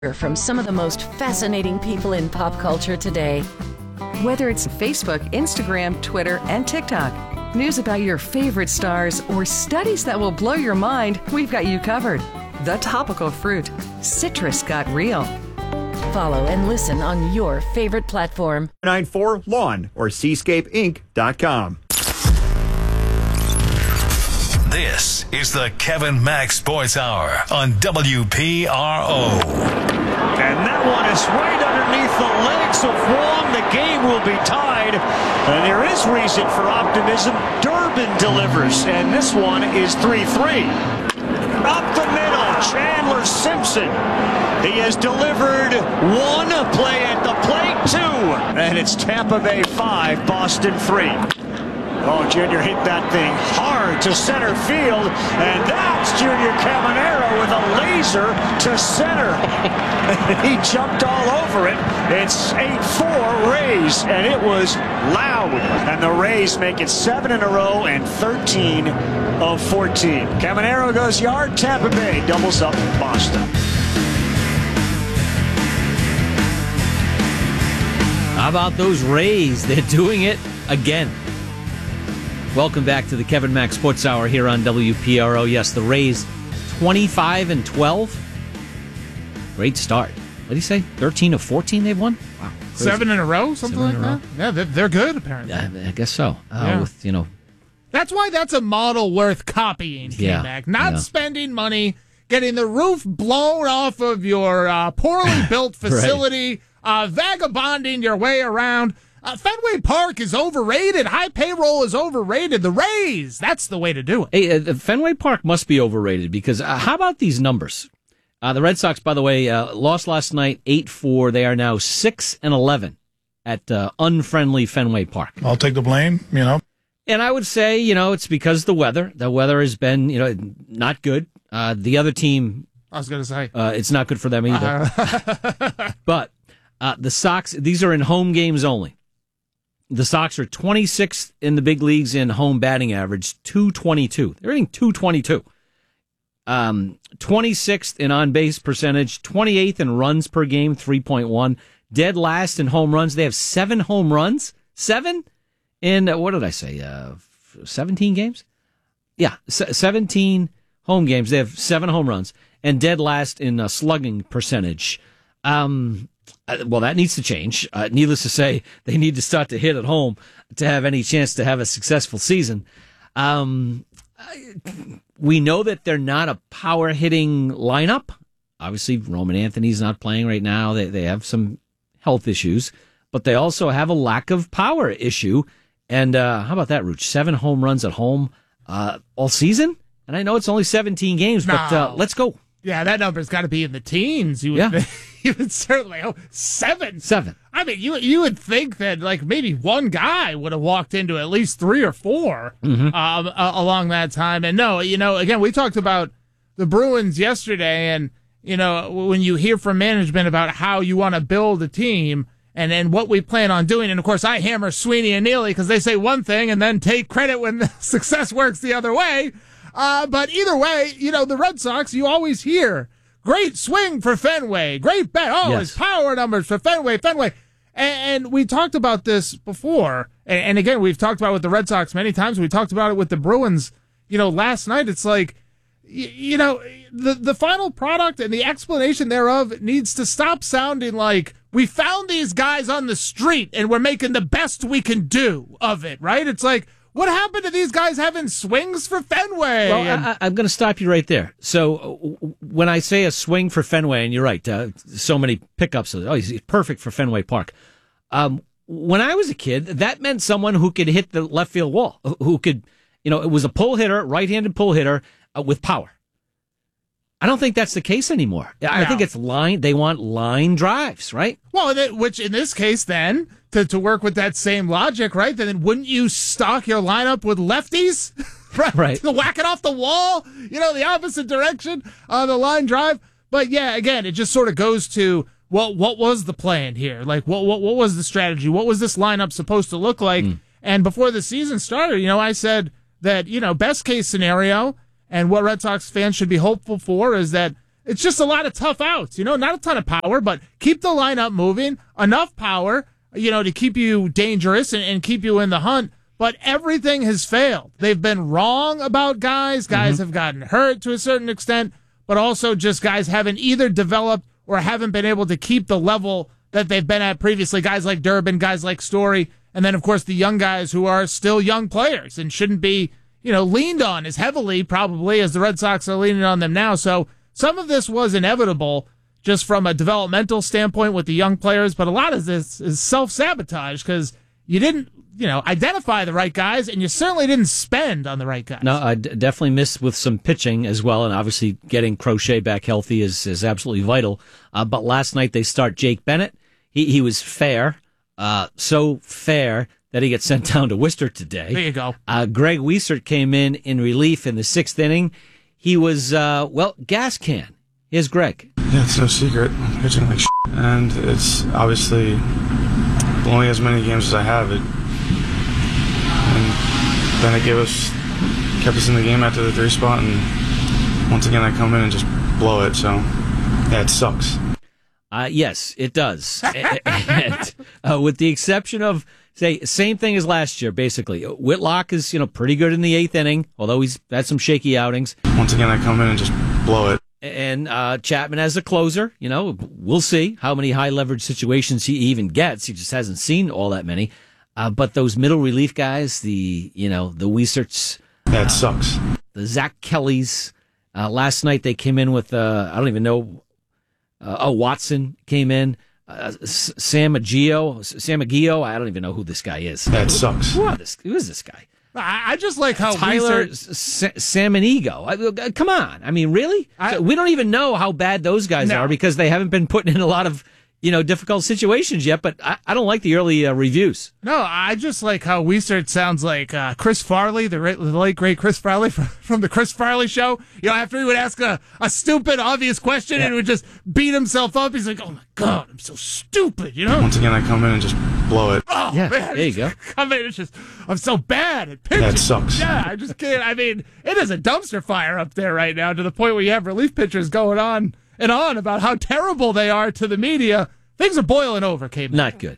From some of the most fascinating people in pop culture today. Whether it's Facebook, Instagram, Twitter, and TikTok, news about your favorite stars, or studies that will blow your mind, we've got you covered. The Topical Fruit. Citrus got real. Follow and listen on your favorite platform. 94lawn or seascapeinc.com. This is the Kevin Mack Sports Hour on WPRO. And that one is right underneath the legs of Wong. The game will be tied. And there is reason for optimism. Durbin delivers. And this one is 3-3. Up the middle, Chandler Simpson. He has delivered one, play at the plate, two. And it's Tampa Bay 5, Boston 3. Oh, Junior hit that thing hard to center field, and that's Junior Caminero with a laser to center. He jumped all over it. It's 8-4 Rays, and it was loud. And the Rays make it 7 in a row and 13 of 14. Caminero goes yard, Tampa Bay doubles up Boston. How about those Rays? They're doing it again. Welcome back to the Kevin Mack Sports Hour here on WPRO. Yes, the Rays 25-12. Great start. What did he say? 13 of 14 they've won? Wow. Crazy. 7 in a row, something like that? Yeah, they're good, apparently. I guess so. Yeah. With, That's why that's a model worth copying, K-Mac. Not spending money, getting the roof blown off of your poorly built facility, vagabonding your way around. Fenway Park is overrated. High payroll is overrated. The Rays, that's the way to do it. Hey, Fenway Park must be overrated because how about these numbers? The Red Sox, by the way, lost last night 8-4. They are now 6-11 at unfriendly Fenway Park. I'll take the blame, And I would say, it's because the weather. The weather has been, not good. The other team, I was going to say, it's not good for them either. But the Sox, these are in home games only. The Sox are 26th in the big leagues in home batting average, 222. They're hitting 222. 26th in on-base percentage, 28th in runs per game, 3.1. Dead last in home runs. They have 7 home runs. 7 in, 17 games? Yeah, 17 home games. They have 7 home runs. And dead last in slugging percentage. Well, that needs to change. Needless to say, they need to start to hit at home to have any chance to have a successful season. We know that they're not a power-hitting lineup. Obviously, Roman Anthony's not playing right now. They have some health issues, but they also have a lack of power issue. And how about that, Rooch? 7 home runs at home all season? And I know it's only 17 games, but let's go. Yeah, that number's got to be in the teens. You would certainly. 7. 7. I mean, you would think that maybe one guy would have walked into at least 3 or 4 along that time. And no, again, we talked about the Bruins yesterday, and when you hear from management about how you want to build a team and what we plan on doing, and of course I hammer Sweeney and Neely because they say one thing and then take credit when the success works the other way. But either way, the Red Sox, you always hear, great swing for Fenway, great bet. Oh, his power numbers for Fenway. And we talked about this before. And again, we've talked about it with the Red Sox many times. We talked about it with the Bruins, last night. It's like, the final product and the explanation thereof needs to stop sounding like we found these guys on the street and we're making the best we can do of it, right? It's like, what happened to these guys having swings for Fenway? Well, I'm going to stop you right there. So when I say a swing for Fenway, and you're right, so many pickups. He's perfect for Fenway Park. When I was a kid, that meant someone who could hit the left field wall, who could, it was a pull hitter, right-handed pull hitter with power. I don't think that's the case anymore. No. I think it's line. They want line drives, right? Well, which in this case, then, to work with that same logic, right? Then wouldn't you stock your lineup with lefties, right? To whack it off the wall, the opposite direction on the line drive. But yeah, again, it just sort of goes to what was the plan here? Like, what was the strategy? What was this lineup supposed to look like? And before the season started, I said that best case scenario. And what Red Sox fans should be hopeful for is that it's just a lot of tough outs, not a ton of power, but keep the lineup moving, enough power, to keep you dangerous and keep you in the hunt. But everything has failed. They've been wrong about guys. Guys have gotten hurt to a certain extent, but also just guys haven't either developed or haven't been able to keep the level that they've been at previously. Guys like Durbin, guys like Story, and then, of course, the young guys who are still young players and shouldn't be, leaned on as heavily probably as the Red Sox are leaning on them now. So some of this was inevitable just from a developmental standpoint with the young players, but a lot of this is self-sabotage because you didn't identify the right guys, and you certainly didn't spend on the right guys. No, I definitely missed with some pitching as well, and obviously getting Crochet back healthy is absolutely vital. But last night they start Jake Bennett. He was fair, so fair that he gets sent down to Worcester today. There you go. Greg Wiesert came in relief in the 6th inning. He was, gas can. Here's Greg. Yeah, it's no secret. I'm pitching like shit, and it's obviously only as many games as I have it. And then it kept us in the game after the 3 spot, and once again I come in and just blow it, so yeah, it sucks. Yes, it does. And, with the exception of, same thing as last year, basically. Whitlock is, pretty good in the 8th inning, although he's had some shaky outings. Once again I come in and just blow it. And Chapman as a closer, we'll see how many high leverage situations he even gets. He just hasn't seen all that many. But those middle relief guys, the Wieserts. Yeah, it sucks. The Zach Kellys. Last night they came in with, I don't even know, Watson came in. Sam Aguio. I don't even know who this guy is. Yeah, it sucks. Who is this guy? I just like how Tyler Samanigo. Come on. I mean, really? We don't even know how bad those guys are because they haven't been putting in a lot of, difficult situations yet, but I don't like the early reviews. No, I just like how Wiesert sounds like Chris Farley, the late, great Chris Farley from the Chris Farley Show. After he would ask a stupid, obvious question and would just beat himself up. He's like, oh, my God, I'm so stupid, Once again, I come in and just blow it. Oh, yeah, man. There you go. I'm so bad at pitching. That sucks. Yeah, I just can't. I mean, it is a dumpster fire up there right now to the point where you have relief pitchers going on and on about how terrible they are to the media. Things are boiling over, Cable. Not good.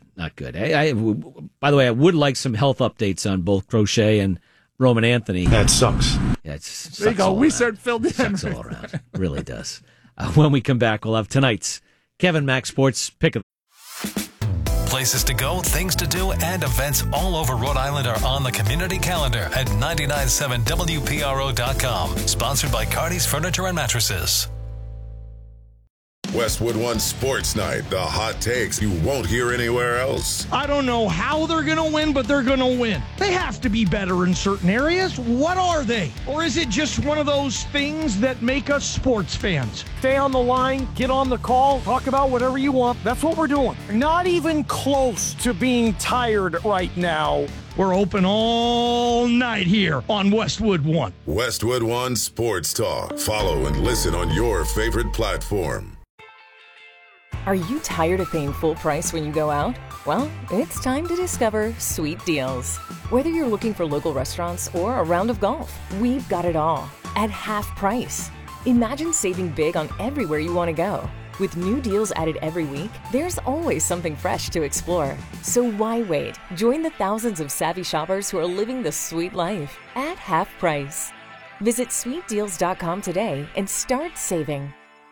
By the way, I would like some health updates on both Crochet and Roman Anthony. That sucks. Yeah, there you go. We start filled in. Sucks all around. It really does. When we come back, we'll have tonight's Kevin Mack Sports Pick of. Places to go, things to do, and events all over Rhode Island are on the community calendar at 997WPRO.com. Sponsored by Cardi's Furniture and Mattresses. Westwood One Sports Night, the hot takes you won't hear anywhere else. I don't know how they're going to win, but they're going to win. They have to be better in certain areas. What are they? Or is it just one of those things that make us sports fans? Stay on the line, get on the call, talk about whatever you want. That's what we're doing. Not even close to being tired right now. We're open all night here on Westwood One. Westwood One Sports Talk. Follow and listen on your favorite platform. Are you tired of paying full price when you go out? Well, it's time to discover Sweet Deals. Whether you're looking for local restaurants or a round of golf, we've got it all at half price. Imagine saving big on everywhere you want to go. With new deals added every week, there's always something fresh to explore. So why wait? Join the thousands of savvy shoppers who are living the sweet life at half price. Visit sweetdeals.com today and start saving.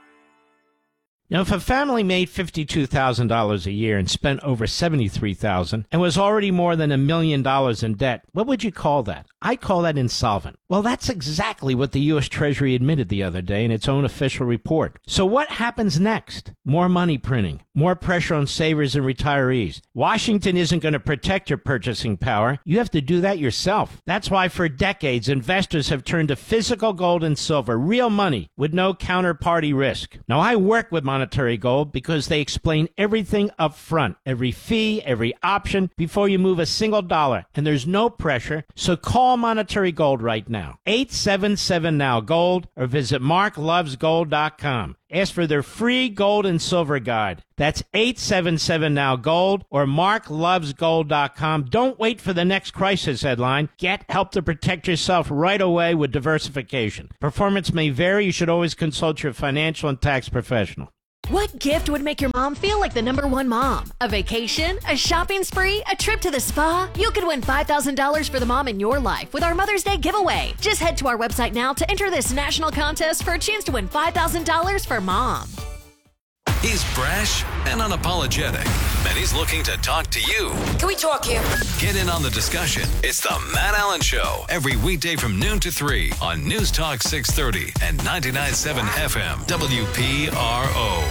Now, if a family made $52,000 a year and spent over $73,000 and was already more than $1 million in debt, what would you call that? I call that insolvent. Well, that's exactly what the U.S. Treasury admitted the other day in its own official report. So what happens next? More money printing, more pressure on savers and retirees. Washington isn't going to protect your purchasing power. You have to do that yourself. That's why for decades, investors have turned to physical gold and silver, real money with no counterparty risk. Now, I work with Monetary Gold because they explain everything up front, every fee, every option before you move a single dollar, and there's no pressure. So call Monetary Gold right now, 877-NOW-GOLD, or visit marklovesgold.com. Ask for their free gold and silver guide. That's 877-NOW-GOLD or marklovesgold.com. Don't wait for the next crisis headline. Get help to protect yourself right away with diversification. Performance may vary. You should always consult your financial and tax professional. What gift would make your mom feel like the #1 mom? A vacation? A shopping spree? A trip to the spa? You could win $5,000 for the mom in your life with our Mother's Day giveaway. Just head to our website now to enter this national contest for a chance to win $5,000 for mom. He's brash and unapologetic, and he's looking to talk to you. Can we talk here? Get in on the discussion. It's the Matt Allen Show, every weekday from noon to 3 on News Talk 630 and 99.7 FM WPRO.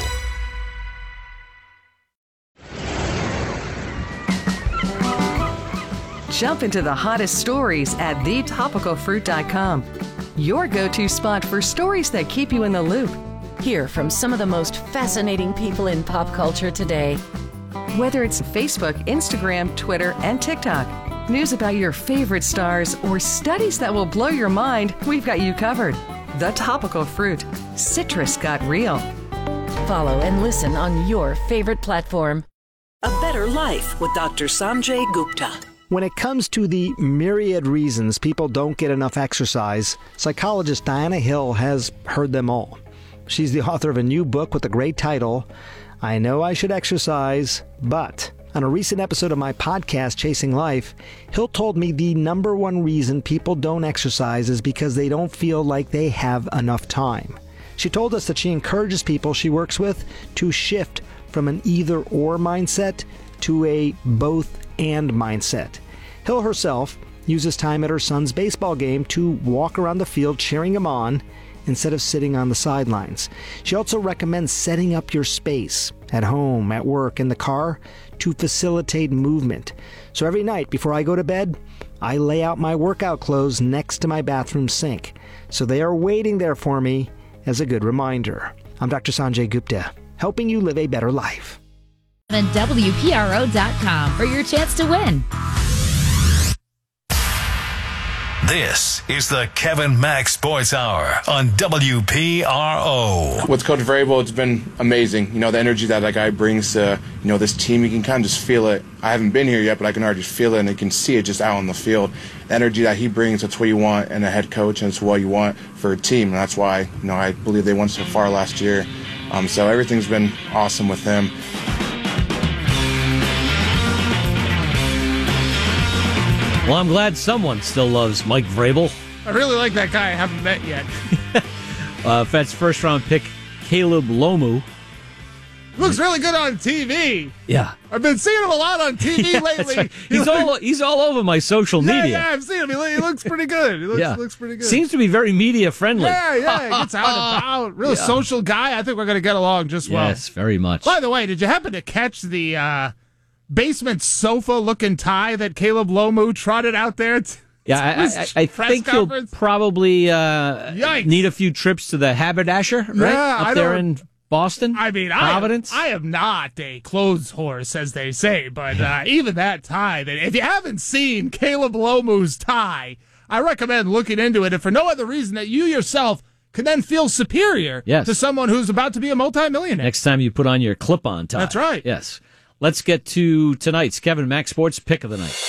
Jump into the hottest stories at thetopicalfruit.com. Your go-to spot for stories that keep you in the loop. Hear from some of the most fascinating people in pop culture today. Whether it's Facebook, Instagram, Twitter, and TikTok, news about your favorite stars, or studies that will blow your mind, we've got you covered. The Topical Fruit. Citrus got real. Follow and listen on your favorite platform. A Better Life with Dr. Sanjay Gupta. When it comes to the myriad reasons people don't get enough exercise, psychologist Diana Hill has heard them all. She's the author of a new book with a great title, I Know I Should Exercise, But. On a recent episode of my podcast, Chasing Life, Hill told me the #1 reason people don't exercise is because they don't feel like they have enough time. She told us that she encourages people she works with to shift from an either-or mindset to a both-and mindset. Hill herself uses time at her son's baseball game to walk around the field cheering him on instead of sitting on the sidelines. She also recommends setting up your space at home, at work, in the car to facilitate movement. So every night before I go to bed, I lay out my workout clothes next to my bathroom sink. So they are waiting there for me as a good reminder. I'm Dr. Sanjay Gupta, helping you live a better life. And WPRO.com for your chance to win. This is the Kevin Mack Sports Hour on WPRO. With Coach Vrabel, it's been amazing. You know, the energy that guy brings to, this team, you can kind of just feel it. I haven't been here yet, but I can already feel it, and you can see it just out on the field. The energy that he brings, that's what you want in a head coach, and it's what you want for a team. And that's why, I believe they went so far last year. So everything's been awesome with him. Well, I'm glad someone still loves Mike Vrabel. I really like that guy I haven't met yet. Fed's first-round pick, Caleb Lomu. Looks really good on TV. Yeah. I've been seeing him a lot on TV lately. Right. He's all over my social media. Yeah, I've seen him. He looks pretty good. He looks pretty good. Seems to be very media-friendly. Yeah, he gets out and about. Real social guy. I think we're going to get along just well. Yes, very much. By the way, did you happen to catch the basement sofa-looking tie that Caleb Lomu trotted out there? Yeah, I think he'll probably need a few trips to the Haberdasher, right? Up there in Boston? I mean, Providence? I am not a clothes horse, as they say, but even that tie, if you haven't seen Caleb Lomu's tie, I recommend looking into it, if for no other reason that you yourself can then feel superior to someone who's about to be a multimillionaire. Next time you put on your clip-on tie. That's right. Yes. Let's get to tonight's Kevin Mack Sports Pick of the Night.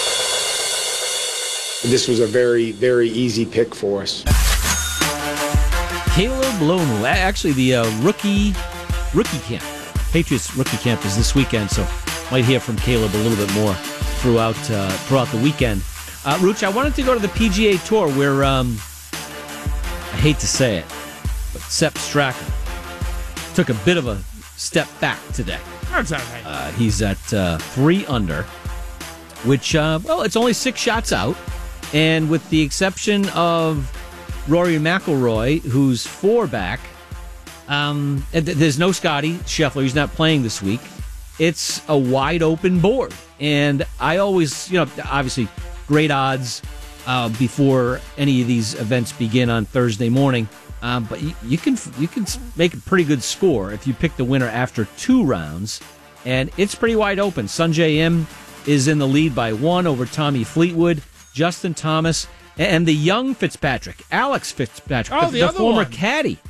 This was a very, very easy pick for us. Caleb Lomu, actually the rookie camp. Patriots rookie camp is this weekend, so might hear from Caleb a little bit more throughout the weekend. Rooch, I wanted to go to the PGA Tour where, I hate to say it, but Sepp Straka took a bit of a step back today. That's all right. He's at 3 under, which, it's only 6 shots out. And with the exception of Rory McIlroy, who's 4 back, there's no Scotty Scheffler. He's not playing this week. It's a wide open board. And I always, obviously great odds before any of these events begin on Thursday morning. But you can make a pretty good score if you pick the winner after 2 rounds. And it's pretty wide open. Sungjae Im is in the lead by 1 over Tommy Fleetwood, Justin Thomas, and the young Fitzpatrick, Alex Fitzpatrick, the former caddy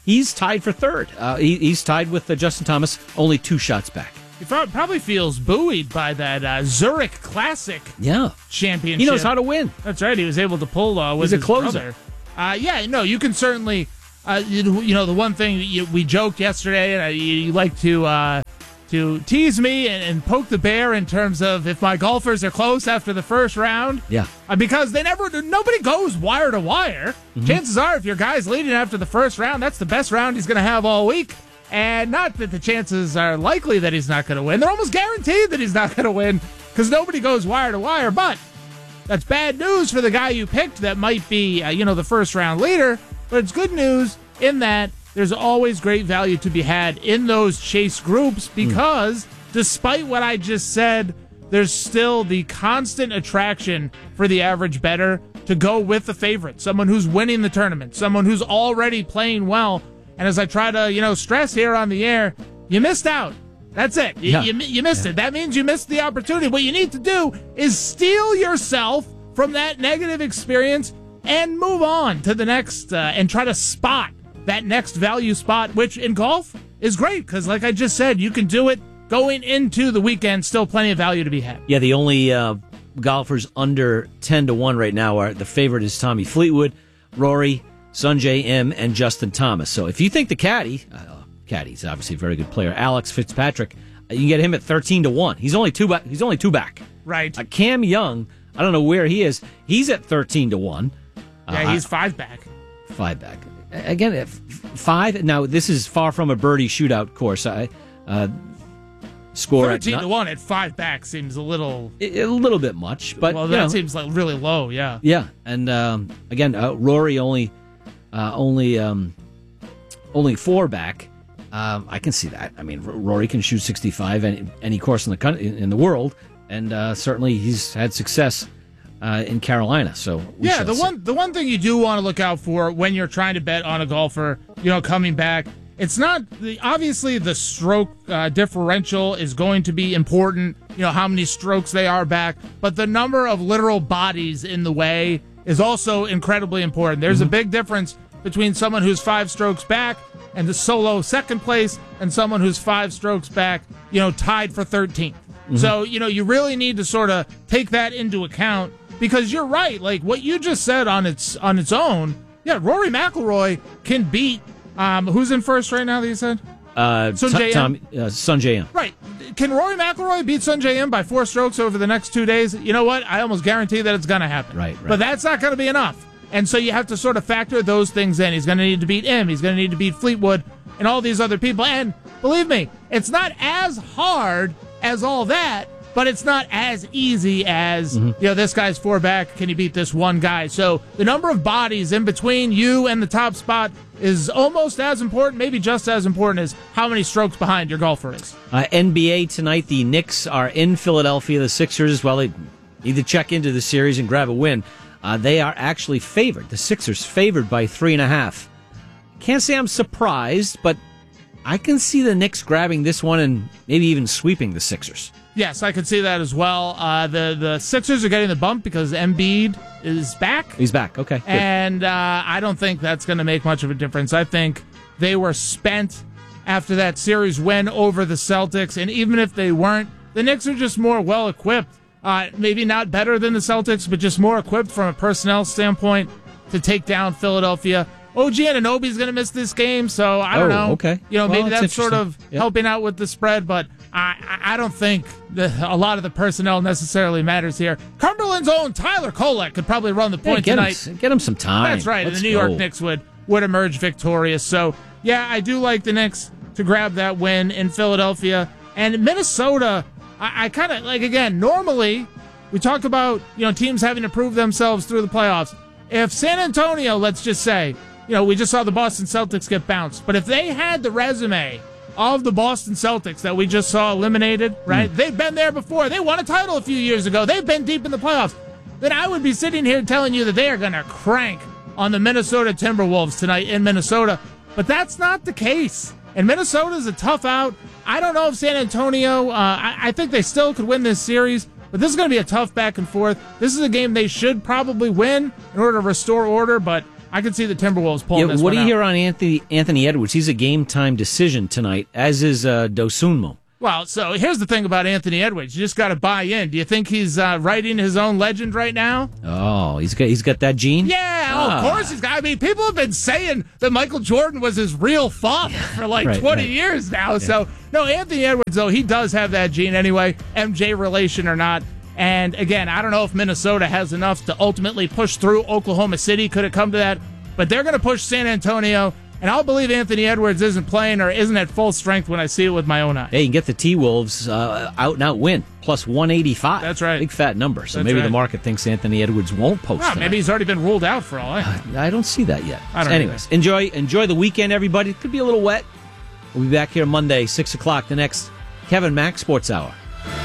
he's tied for third. He's tied with Justin Thomas, only 2 shots back. He probably feels buoyed by that Zurich Classic championship. He knows how to win. That's right. He was able to pull with He's a his closer. brother. You can certainly, the one thing we joked yesterday, and you like to tease me and poke the bear in terms of if my golfers are close after the first round. Yeah. Because nobody goes wire to wire. Mm-hmm. Chances are, if your guy's leading after the first round, that's the best round he's going to have all week. And not that the chances are likely that he's not going to win. They're almost guaranteed that he's not going to win because nobody goes wire to wire. But that's bad news for the guy you picked that might be, the first round leader. But it's good news in that there's always great value to be had in those chase groups because despite what I just said, there's still the constant attraction for the average bettor to go with the favorite, someone who's winning the tournament, someone who's already playing well. And as I try to, stress here on the air, you missed out. That's it. You missed it. That means you missed the opportunity. What you need to do is steel yourself from that negative experience and move on to the next and try to spot that next value spot, which in golf is great because, like I just said, you can do it going into the weekend. Still plenty of value to be had. Yeah, the only golfers under 10-1 right now are the favorite is Tommy Fleetwood, Rory, Sungjae Im, and Justin Thomas. So if you think the caddy's obviously a very good player, Alex Fitzpatrick, you can get him at 13-1. He's only two back. He's only 2 back. Right. Cam Young, I don't know where he is. He's at 13-1. Yeah, he's 5 back. 5 back. Again, at 5. Now this is far from a birdie shootout course. Score 13-1 at 5 back seems a little bit much, but that seems like really low. Yeah. Yeah, and again, Rory only 4 back. I can see that. I mean, Rory can shoot 65 any course in the world, and certainly he's had success in Carolina. So the one thing you do want to look out for when you're trying to bet on a golfer, coming back, it's not obviously the stroke differential is going to be important. How many strokes they are back, but the number of literal bodies in the way is also incredibly important. There's a big difference between someone who's 5 strokes back and the solo second place and someone who's 5 strokes back, tied for 13th. Mm-hmm. So, you really need to sort of take that into account because you're right. Like what you just said on its own. Yeah, Rory McIlroy can beat, who's in first right now that you said? Sungjae Im. Right. Can Rory McIlroy beat Sungjae Im by 4 strokes over the next 2 days? You know what? I almost guarantee that it's going to happen. Right. But that's not going to be enough. And so you have to sort of factor those things in. He's going to need to beat Im. He's going to need to beat Fleetwood and all these other people. And believe me, it's not as hard as all that, but it's not as easy as, this guy's 4 back. Can he beat this one guy? So the number of bodies in between you and the top spot is almost as important, maybe just as important as how many strokes behind your golfer is. NBA tonight, the Knicks are in Philadelphia. The Sixers, they need to check into the series and grab a win. They are actually favored. The Sixers favored by 3.5. Can't say I'm surprised, but I can see the Knicks grabbing this one and maybe even sweeping the Sixers. Yes, I could see that as well. The Sixers are getting the bump because Embiid is back. He's back, okay. Good. And I don't think that's going to make much of a difference. I think they were spent after that series win over the Celtics, and even if they weren't, the Knicks are just more well-equipped. Maybe not better than the Celtics, but just more equipped from a personnel standpoint to take down Philadelphia. OG Anunoby's going to miss this game, so I don't know. Okay. Maybe that's sort of helping out with the spread, but I don't think a lot of the personnel necessarily matters here. Cumberland's own Tyler Kolek could probably run the point tonight. Get him some time. That's right. Let's and the New York Knicks would emerge victorious. So, yeah, I do like the Knicks to grab that win in Philadelphia. And Minnesota, I kind of, again, normally we talk about, teams having to prove themselves through the playoffs. If San Antonio, let's just say, we just saw the Boston Celtics get bounced. But if they had the resume of the Boston Celtics that we just saw eliminated, right? They've been there before. They won a title a few years ago. They've been deep in the playoffs. Then I would be sitting here telling you that they are going to crank on the Minnesota Timberwolves tonight in Minnesota. But that's not the case. And Minnesota's a tough out. I don't know if San Antonio, I think they still could win this series. But this is going to be a tough back and forth. This is a game they should probably win in order to restore order. But I could see the Timberwolves pulling this what one do you out. hear on Anthony Edwards? He's a game-time decision tonight, as is Dosunmu. Well, so here's the thing about Anthony Edwards. You just got to buy in. Do you think he's writing his own legend right now? Oh, he's got that gene? Yeah, of course he's got. I mean, people have been saying that Michael Jordan was his real father for like 20 years now. Yeah. So, no, Anthony Edwards, though, he does have that gene anyway, MJ relation or not. And again, I don't know if Minnesota has enough to ultimately push through Oklahoma City. Could it come to that? But they're going to push San Antonio. And I'll believe Anthony Edwards isn't playing or isn't at full strength when I see it with my own eyes. Hey, you can get the T-Wolves out win, plus 185. That's right. Big fat number. So That's maybe right. the market thinks Anthony Edwards won't post Well, tonight. maybe he's already been ruled out for all I know. I don't see that yet. I don't Anyways, enjoy the weekend, everybody. It could be a little wet. We'll be back here Monday, 6 o'clock, the next Kevin Mack Sports Hour.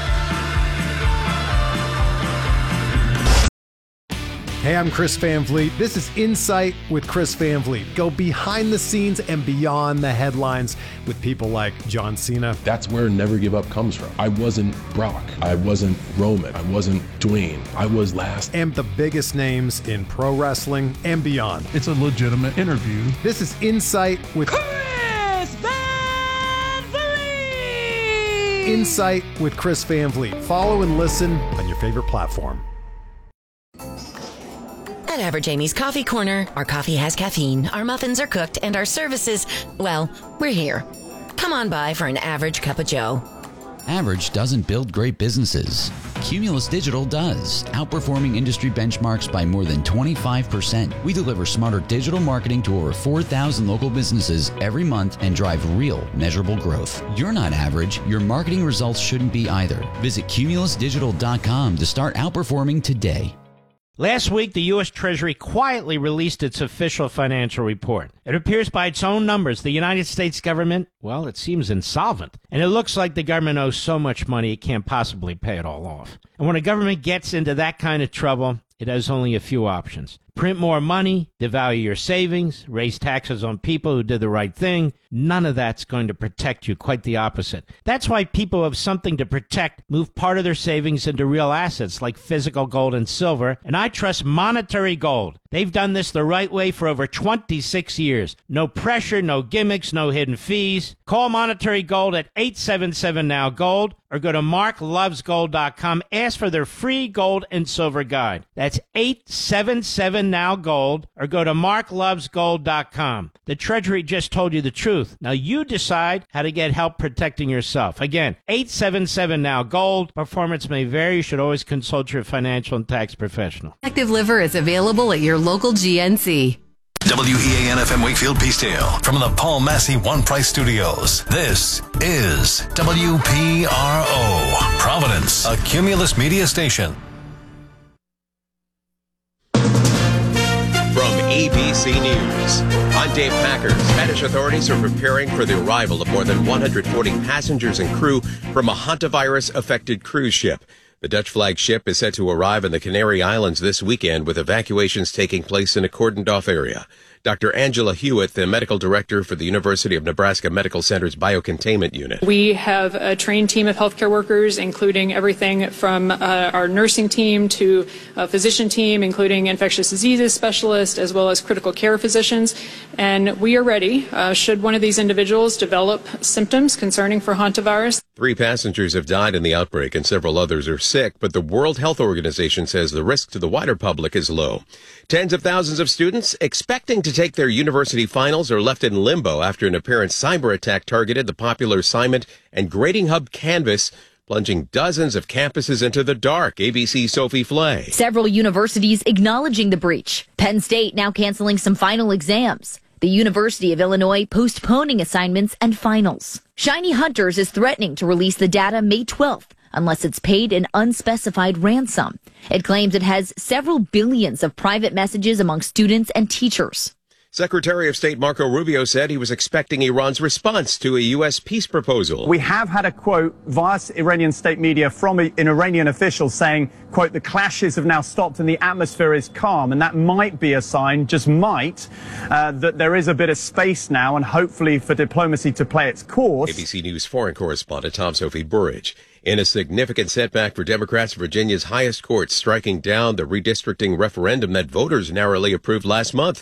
Hey, I'm Chris Van Vliet. This is Insight with Chris Van Vliet. Go behind the scenes and beyond the headlines with people like John Cena. That's where Never Give Up comes from. I wasn't Brock. I wasn't Roman. I wasn't Dwayne. I was last. And the biggest names in pro wrestling and beyond. It's a legitimate interview. This is Insight with Chris Van Vliet! Insight with Chris Van Vliet. Follow and listen on your favorite platform. At Average Amy's Coffee Corner, our coffee has caffeine, our muffins are cooked, and our services, well, we're here. Come on by for an average cup of joe. Average doesn't build great businesses. Cumulus Digital does, outperforming industry benchmarks by more than 25%. We deliver smarter digital marketing to over 4,000 local businesses every month and drive real, measurable growth. You're not average. Your marketing results shouldn't be either. Visit cumulusdigital.com to start outperforming today. Last week, the U.S. Treasury quietly released its official financial report. It appears by its own numbers, the United States government, well, it seems insolvent. And it looks like the government owes so much money it can't possibly pay it all off. And when a government gets into that kind of trouble, it has only a few options. Print more money, devalue your savings, raise taxes on people who did the right thing. None of that's going to protect you, quite the opposite. That's why people who have something to protect move part of their savings into real assets like physical gold and silver, and I trust Monetary Gold. They've done this the right way for over 26 years. No pressure, no gimmicks, no hidden fees. Call Monetary Gold at 877-NOW-GOLD or go to marklovesgold.com. Ask for their free gold and silver guide. That's 877-NOW-GOLD or go to marklovesgold.com. The Treasury just told you the truth. Now you decide how to get help protecting yourself. Again, 877-NOW-GOLD. Performance may vary. You should always consult your financial and tax professional. Active Liver is available at your local GNC. WEAN FM Wakefield Peacedale from the Paul Massey One Price Studios. This is WPRO, Providence, a Cumulus media station. From ABC News, I'm Dave Packard. Spanish authorities are preparing for the arrival of more than 140 passengers and crew from a hantavirus-affected cruise ship. The Dutch flag ship is set to arrive in the Canary Islands this weekend, with evacuations taking place in a cordoned-off area. Dr. Angela Hewitt, the medical director for the University of Nebraska Medical Center's Biocontainment Unit. We have a trained team of healthcare workers, including everything from our nursing team to a physician team, including infectious diseases specialists, as well as critical care physicians. And we are ready should one of these individuals develop symptoms concerning for hantavirus. 3 passengers have died in the outbreak and several others are sick, but the World Health Organization says the risk to the wider public is low. Tens of thousands of students expecting to take their university finals are left in limbo after an apparent cyber attack targeted the popular assignment and grading hub Canvas, plunging dozens of campuses into the dark. ABC's Sophie Flay. Several universities acknowledging the breach. Penn State now canceling some final exams. The University of Illinois postponing assignments and finals. Shiny Hunters is threatening to release the data May 12th unless it's paid an unspecified ransom. It claims it has several billions of private messages among students and teachers. Secretary of State Marco Rubio said he was expecting Iran's response to a U.S. peace proposal. We have had a quote via Iranian state media from an Iranian official saying, quote, the clashes have now stopped and the atmosphere is calm. And that might be a sign, just might, that there is a bit of space now and hopefully for diplomacy to play its course. ABC News foreign correspondent Tom Sophie Burridge. In a significant setback for Democrats, Virginia's highest court striking down the redistricting referendum that voters narrowly approved last month.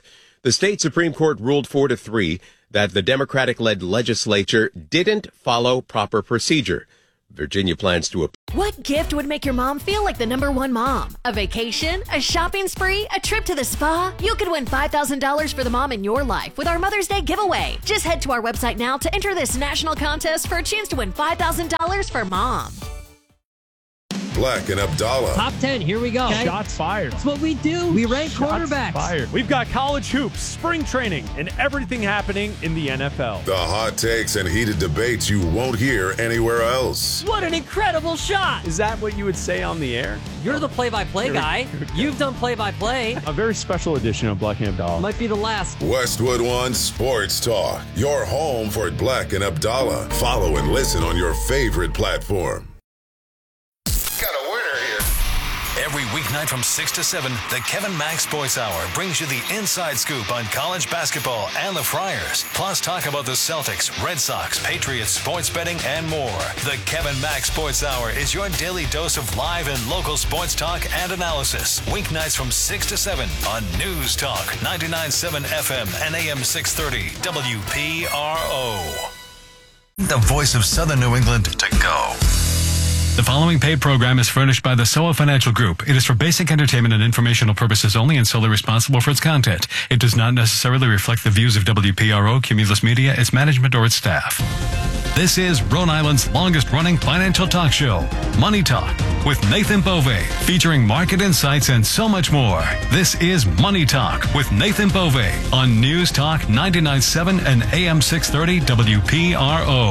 The state Supreme Court ruled 4-3 that the Democratic-led legislature didn't follow proper procedure. Virginia plans to appeal. What gift would make your mom feel like the number one mom? A vacation? A shopping spree? A trip to the spa? You could win $5,000 for the mom in your life with our Mother's Day giveaway. Just head to our website now to enter this national contest for a chance to win $5,000 for mom. Black and Abdallah. Top 10, here we go. Okay. Shots fired. That's what we do. We rank quarterbacks. Fired. We've got college hoops, spring training, and everything happening in the NFL. The hot takes and heated debates you won't hear anywhere else. What an incredible shot. Is that what you would say on the air? You're the play-by-play guy. You've done play-by-play. A very special edition of Black and Abdallah. Might be the last. Westwood One Sports Talk. Your home for Black and Abdallah. Follow and listen on your favorite platform. Every weeknight from 6 to 7, the Kevin Mack Sports Hour brings you the inside scoop on college basketball and the Friars. Plus talk about the Celtics, Red Sox, Patriots, sports betting, and more. The Kevin Mack Sports Hour is your daily dose of live and local sports talk and analysis. Weeknights from 6 to 7 on News Talk 99.7 FM and AM 630 WPRO. The voice of Southern New England to go. The following paid program is furnished by the SOA Financial Group. It is for basic entertainment and informational purposes only and solely responsible for its content. It does not necessarily reflect the views of WPRO, Cumulus Media, its management, or its staff. This is Rhode Island's longest-running financial talk show, Money Talk, with Nathan Bove, featuring market insights and so much more. This is Money Talk with Nathan Bove on News Talk 99.7 and AM 630 WPRO.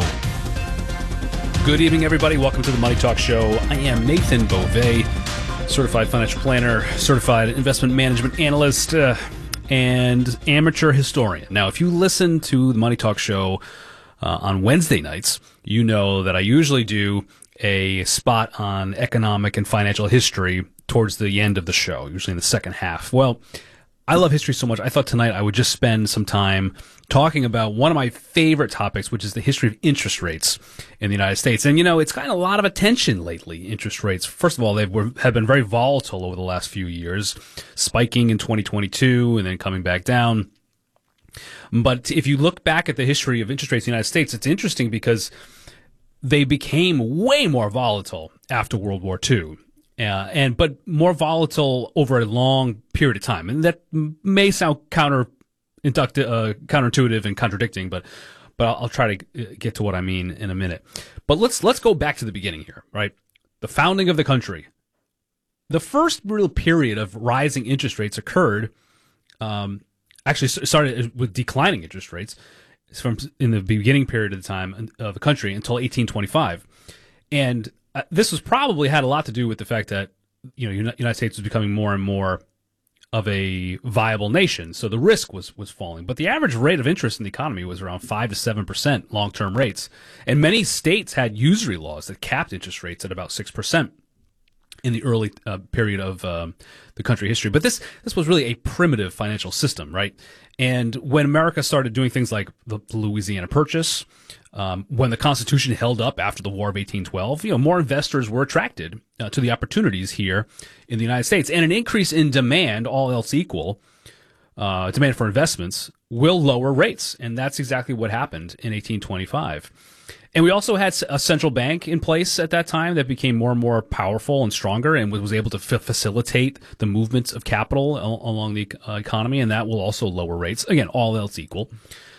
Good evening, everybody. Welcome to the Money Talk Show. I am Nathan Bove, certified financial planner, certified investment management analyst, and amateur historian. Now, if you listen to the Money Talk Show on Wednesday nights, you know that I usually do a spot on economic and financial history towards the end of the show, usually in the second half. Well, I love history so much, I thought tonight I would just spend some time talking about one of my favorite topics, which is the history of interest rates in the United States. And, you know, it's gotten a lot of attention lately, interest rates. First of all, have been very volatile over the last few years, spiking in 2022 and then coming back down. But if you look back at the history of interest rates in the United States, it's interesting because they became way more volatile after World War II. But more volatile over a long period of time. And that may sound counterintuitive and contradicting, but I'll try to get to what I mean in a minute. But let's go back to the beginning here, right? The founding of the country. The first real period of rising interest rates occurred, actually started with declining interest rates from in the beginning period of the time of the country until 1825. And this was probably had a lot to do with the fact that, you know, United States was becoming more and more of a viable nation, so the risk was falling. But the average rate of interest in the economy was around 5 to 7% long-term rates, and many states had usury laws that capped interest rates at about 6% in the early period of the country history. But this was really a primitive financial system, right? And when America started doing things like the Louisiana Purchase, when the Constitution held up after the War of 1812, you know, more investors were attracted to the opportunities here in the United States. And an increase in demand, all else equal, demand for investments will lower rates. And that's exactly what happened in 1825. And we also had a central bank in place at that time that became more and more powerful and stronger and was able to facilitate the movements of capital along the economy, and that will also lower rates. Again, all else equal.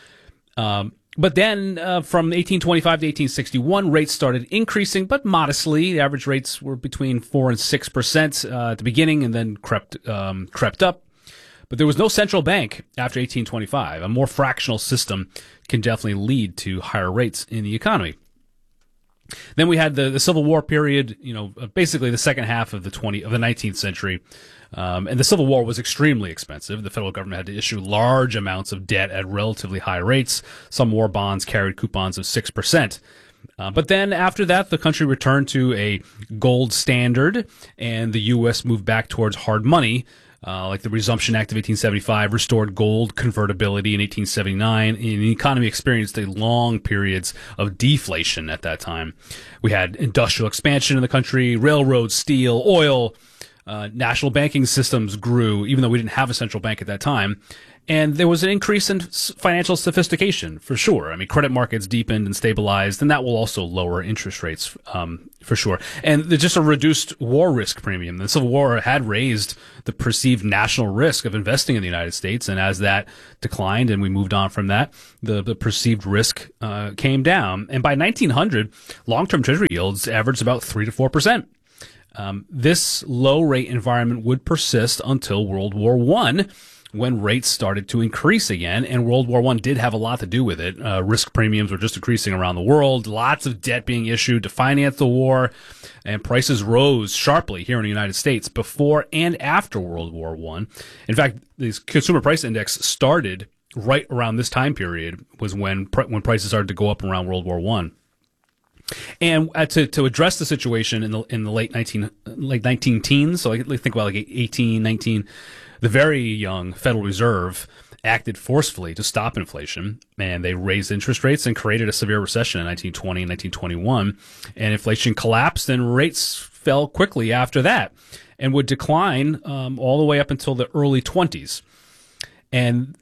But then from 1825 to 1861, rates started increasing, but modestly. The average rates were between 4 and 6% at the beginning and then crept up. But there was no central bank after 1825. A more fractional system can definitely lead to higher rates in the economy. Then we had the Civil War period, you know, basically the second half of the 19th century. And the Civil War was extremely expensive. The federal government had to issue large amounts of debt at relatively high rates. Some war bonds carried coupons of 6%. But then after that, the country returned to a gold standard, and the U.S. moved back towards hard money. Like the Resumption Act of 1875 restored gold convertibility in 1879, and the economy experienced long periods of deflation at that time. We had industrial expansion in the country, railroads, steel, oil, national banking systems grew, even though we didn't have a central bank at that time. And there was an increase in financial sophistication, for sure. I mean, credit markets deepened and stabilized, and that will also lower interest rates, for sure. And there's just a reduced war risk premium. The Civil War had raised the perceived national risk of investing in the United States, and as that declined and we moved on from that, the perceived risk came down. And by 1900, long-term Treasury yields averaged about 3 to 4%. This low-rate environment would persist until World War I, when rates started to increase again, and World War I did have a lot to do with it. Risk premiums were just increasing around the world, lots of debt being issued to finance the war, and prices rose sharply here in the United States before and after World War I. In fact, the Consumer Price Index started right around this time period, was when prices started to go up around World War I. And to address the situation in the late 19 teens, so think about like 18, 19, the very young Federal Reserve acted forcefully to stop inflation, and they raised interest rates and created a severe recession in 1920 and 1921. And inflation collapsed, and rates fell quickly after that, and would decline all the way up until the early 20s. And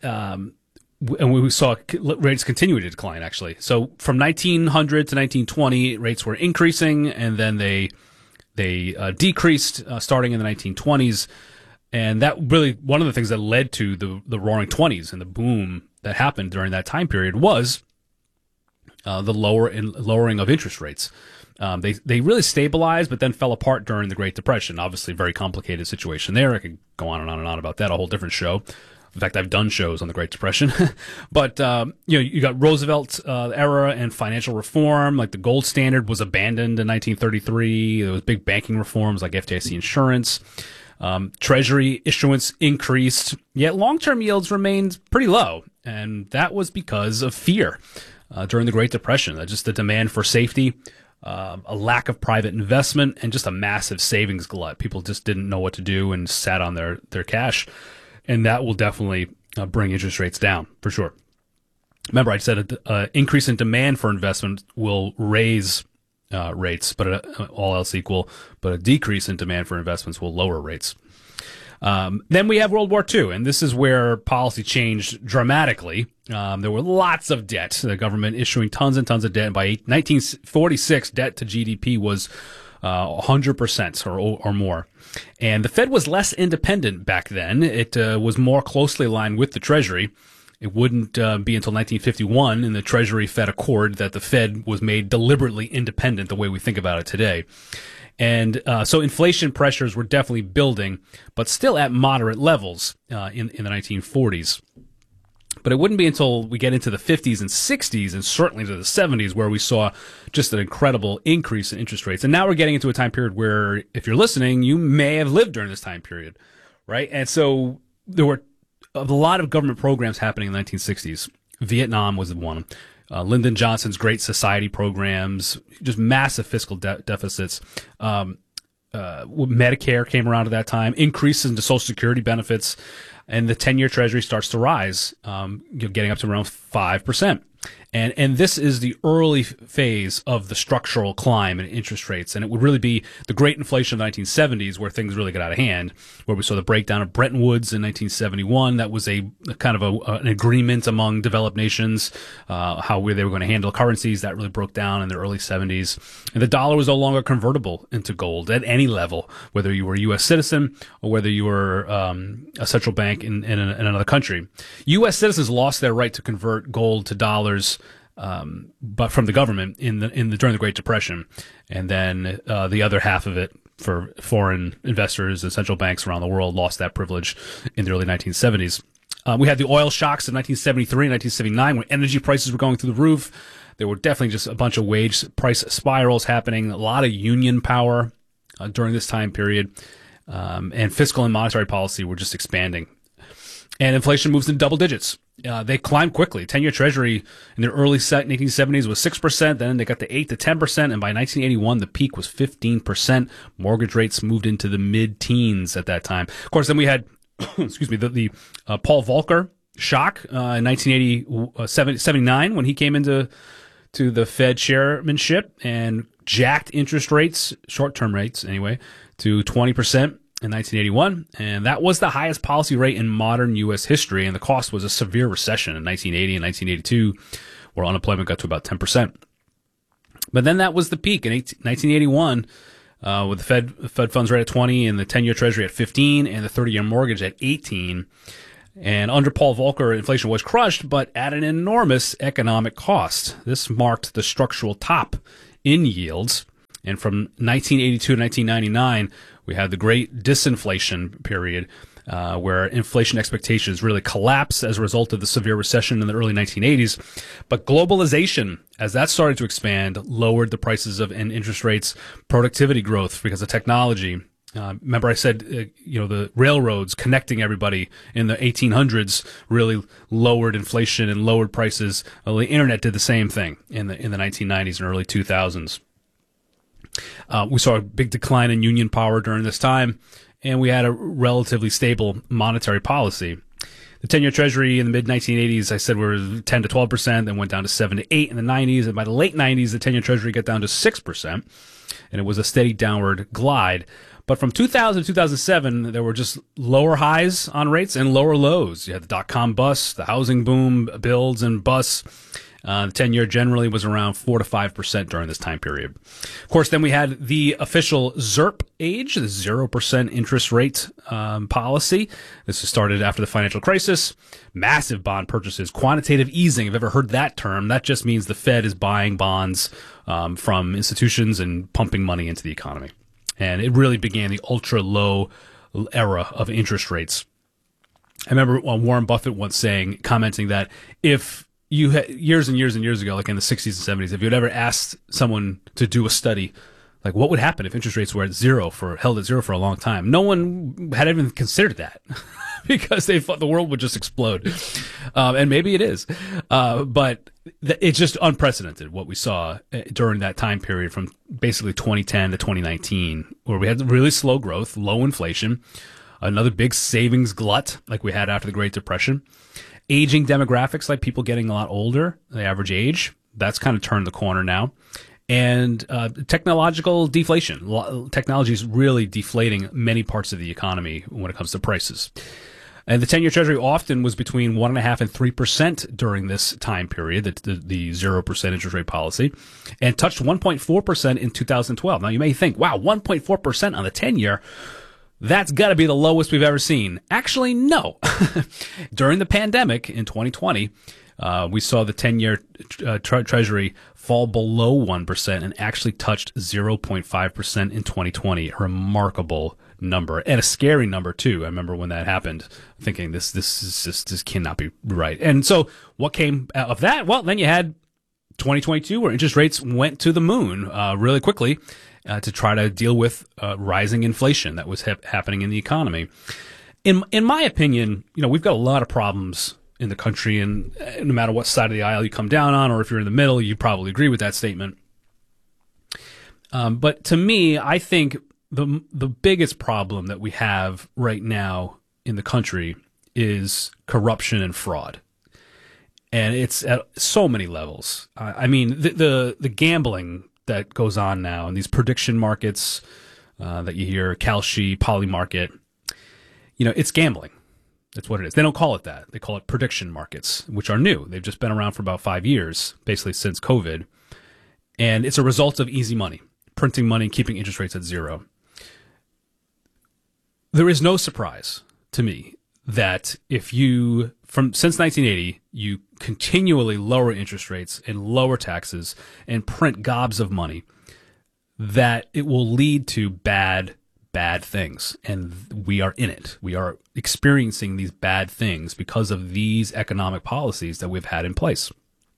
we saw rates continue to decline, actually. So from 1900 to 1920, rates were increasing, and then they decreased starting in the 1920s. And that really, one of the things that led to the Roaring '20s and the boom that happened during that time period was the lowering of interest rates. They really stabilized, but then fell apart during the Great Depression. Obviously, very complicated situation there. I could go on and on about that, a whole different show. In fact, I've done shows on the Great Depression. But you got Roosevelt era and financial reform. Like the gold standard was abandoned in 1933. There was big banking reforms like FDIC insurance. Treasury issuance increased, yet long-term yields remained pretty low, and that was because of fear during the Great Depression. Just the demand for safety, a lack of private investment, and just a massive savings glut. People just didn't know what to do and sat on their cash, and that will definitely bring interest rates down for sure. Remember, I said an increase in demand for investment will raise rates, but all else equal, but a decrease in demand for investments will lower rates. Then we have World War II, and this is where policy changed dramatically. There were lots of debt, the government issuing tons and tons of debt. By 1946, debt to GDP was 100% or more. And the Fed was less independent back then. It was more closely aligned with the Treasury. It wouldn't be until 1951 in the Treasury-Fed Accord that the Fed was made deliberately independent the way we think about it today. And so inflation pressures were definitely building, but still at moderate levels in the 1940s. But it wouldn't be until we get into the 50s and 60s and certainly into the 70s where we saw just an incredible increase in interest rates. And now we're getting into a time period where, if you're listening, you may have lived during this time period, right? And so there were a lot of government programs happening in the 1960s. Vietnam was one. Lyndon Johnson's Great Society programs, just massive fiscal deficits. Medicare came around at that time, increases into Social Security benefits, and the 10-year Treasury starts to rise, getting up to around 5%. And this is the early phase of the structural climb in interest rates. And it would really be the great inflation of the 1970s where things really got out of hand, where we saw the breakdown of Bretton Woods in 1971. That was a kind of an agreement among developed nations, how they were going to handle currencies. That really broke down in the early 70s. And the dollar was no longer convertible into gold at any level, whether you were a U.S. citizen or whether you were a central bank in another country. U.S. citizens lost their right to convert gold to dollars, but from the government during the Great Depression, and then the other half of it for foreign investors and central banks around the world lost that privilege in the early 1970s. We had the oil shocks of 1973 and 1979 when energy prices were going through the roof. There were definitely just a bunch of wage price spirals happening, a lot of union power during this time period, and fiscal and monetary policy were just expanding. And inflation moves into double digits. They climbed quickly. 10-year Treasury in the early 1970s was 6%. Then they got to 8 to 10%. And by 1981, the peak was 15%. Mortgage rates moved into the mid-teens at that time. Of course, then we had, excuse me, the Paul Volcker shock in 1979 when he came into the Fed chairmanship and jacked interest rates, short-term rates anyway, to 20%. in 1981, and that was the highest policy rate in modern U.S. history, and the cost was a severe recession in 1980 and 1982, where unemployment got to about 10%. But then that was the peak in 1981, with the Fed funds rate at 20 and the 10-year Treasury at 15 and the 30-year mortgage at 18. And under Paul Volcker, inflation was crushed, but at an enormous economic cost. This marked the structural top in yields. And from 1982 to 1999, we had the great disinflation period, where inflation expectations really collapsed as a result of the severe recession in the early 1980s. But globalization, as that started to expand, lowered the prices of and interest rates, productivity growth because of technology. Remember I said, the railroads connecting everybody in the 1800s really lowered inflation and lowered prices. Well, the internet did the same thing in the 1990s and early 2000s. We saw a big decline in union power during this time, and we had a relatively stable monetary policy. The 10-year Treasury in the mid-1980s, I said, were 10 to 12%, then went down to 7 to 8 in the 90s, and by the late 90s, the 10-year Treasury got down to 6%, and it was a steady downward glide. But from 2000 to 2007, there were just lower highs on rates and lower lows. You had the dot-com bust, the housing boom, builds and busts. The 10-year generally was around 4 to 5% during this time period. Of course, then we had the official ZIRP age, the 0% interest rate policy. This started after the financial crisis. Massive bond purchases, quantitative easing. If you've ever heard that term, that just means the Fed is buying bonds from institutions and pumping money into the economy. And it really began the ultra-low era of interest rates. I remember Warren Buffett once commenting that if you had years and years and years ago, like in the 60s and 70s, if you had ever asked someone to do a study, like what would happen if interest rates were held at zero for a long time, no one had even considered that because they thought the world would just explode. And maybe it is. But it's just unprecedented what we saw during that time period from basically 2010 to 2019, where we had really slow growth, low inflation, another big savings glut like we had after the Great Depression. Aging demographics, like people getting a lot older, the average age, that's kind of turned the corner now. And technological deflation. Technology is really deflating many parts of the economy when it comes to prices. And the 10-year Treasury often was between 1.5% and 3% during this time period, the 0% interest rate policy, and touched 1.4% in 2012. Now, you may think, wow, 1.4% on the 10-year, that's got to be the lowest we've ever seen. Actually, no. During the pandemic in 2020, we saw the 10-year Treasury fall below 1% and actually touched 0.5% in 2020. A remarkable number, and a scary number too. I remember when that happened, thinking this cannot be right. And so, what came out of that? Well, then you had 2022, where interest rates went to the moon really quickly to try to deal with rising inflation that was happening in the economy. In my opinion, we've got a lot of problems in the country, and no matter what side of the aisle you come down on, or if you're in the middle, you probably agree with that statement. But to me, I think the biggest problem that we have right now in the country is corruption and fraud. And it's at so many levels. I mean, the gambling that goes on now in these prediction markets that you hear, Kalshi, Polymarket, it's gambling. That's what it is. They don't call it that. They call it prediction markets, which are new. They've just been around for about 5 years, basically since COVID. And it's a result of easy money, printing money, keeping interest rates at zero. There is no surprise to me that if since 1980, you continually lower interest rates and lower taxes and print gobs of money, that it will lead to bad things. And we are in it. We are experiencing these bad things because of these economic policies that we've had in place.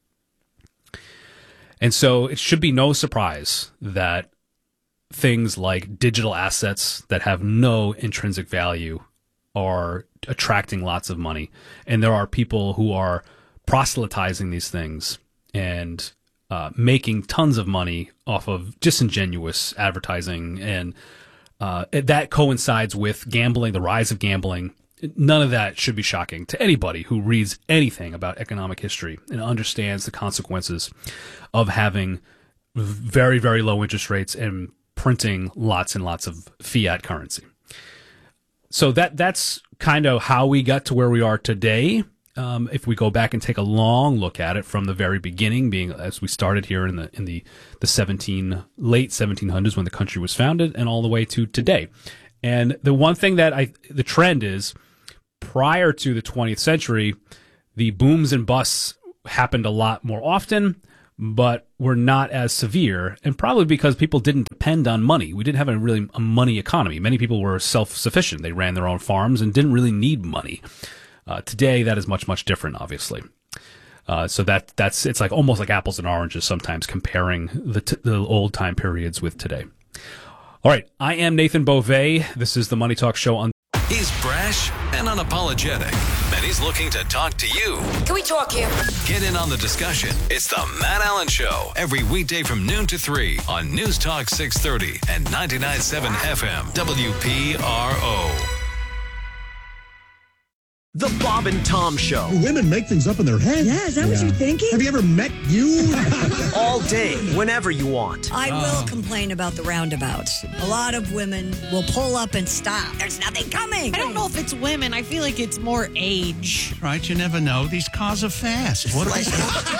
And so it should be no surprise that things like digital assets that have no intrinsic value are attracting lots of money. And there are people who are proselytizing these things and making tons of money off of disingenuous advertising. And that coincides with gambling, the rise of gambling. None of that should be shocking to anybody who reads anything about economic history and understands the consequences of having very, very low interest rates and printing lots and lots of fiat currency. So that's kind of how we got to where we are today. If we go back and take a long look at it from the very beginning, being as we started here in the late 1700s when the country was founded, and all the way to today. And the one thing that the trend is, prior to the 20th century, the booms and busts happened a lot more often, but were not as severe, and probably because people didn't depend on money. We didn't have a money economy. Many people were self-sufficient. They ran their own farms and didn't really need money. Today, that is much, much different, obviously. So it's like almost like apples and oranges sometimes, comparing the old time periods with today. All right, I am Nathan Beauvais. This is the Money Talk Show on. He's brash and unapologetic, and he's looking to talk to you. Can we talk here? Get in on the discussion. It's the Matt Allen Show, every weekday from noon to 3 on News Talk 630 and 99.7 FM WPRO. The Bob and Tom Show. Women make things up in their head. Yeah, is that what you're thinking? Have you ever met you? All day, whenever you want. I will complain about the roundabouts. A lot of women will pull up and stop. There's nothing coming. I don't know if it's women. I feel like it's more age. Right, you never know. These cars are fast. What They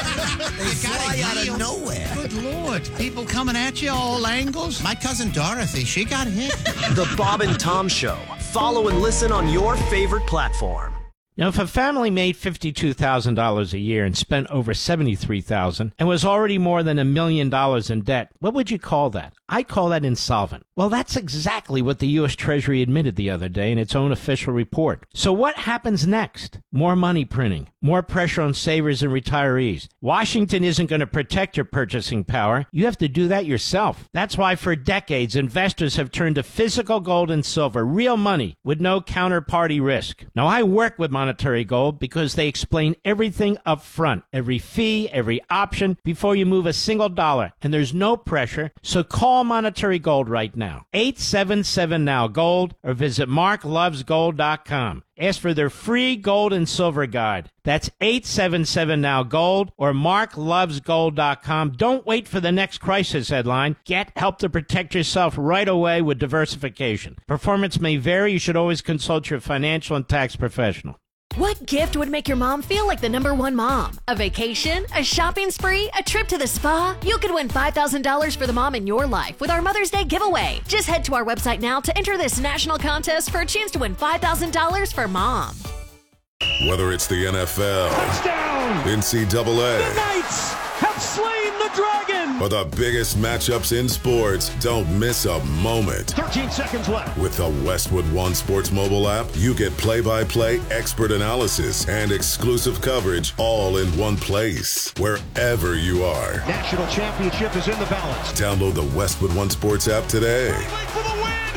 fly out of nowhere. Good Lord. People coming at you all angles. My cousin Dorothy, she got hit. The Bob and Tom Show. Follow and listen on your favorite platform. Now, if a family made $52,000 a year and spent over $73,000 and was already more than $1 million in debt, what would you call that? I call that insolvent. Well, that's exactly what the U.S. Treasury admitted the other day in its own official report. So what happens next? More money printing, more pressure on savers and retirees. Washington isn't going to protect your purchasing power. You have to do that yourself. That's why for decades, investors have turned to physical gold and silver, real money with no counterparty risk. Now, I work with Monetary Gold because they explain everything up front, every fee, every option before you move a single dollar, and there's no pressure. So call Monetary Gold right now, 877-NOW-GOLD, or visit marklovesgold.com. Ask for their free gold and silver guide. That's 877-NOW-GOLD or marklovesgold.com. Don't wait for the next crisis headline. Get help to protect yourself right away with diversification. Performance may vary. You should always consult your financial and tax professional. What gift would make your mom feel like the #1 mom? A vacation? A shopping spree? A trip to the spa? You could win $5,000 for the mom in your life with our Mother's Day giveaway. Just head to our website now to enter this national contest for a chance to win $5,000 for mom. Whether it's the NFL, touchdown, NCAA, the Knights have slain the dragon, or the biggest matchups in sports, don't miss a moment. 13 seconds left. With the Westwood One Sports mobile app, you get play-by-play, expert analysis, and exclusive coverage all in one place, wherever you are. National championship is in the balance. Download the Westwood One Sports app today. For the win.